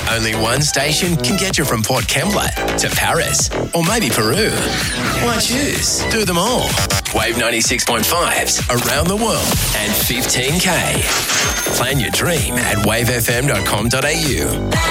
Only one station can get you from Port Kembla to Paris or maybe Peru. Why choose? Do them all. Wave 96.5s around the world and 15K. Plan your dream at wavefm.com.au.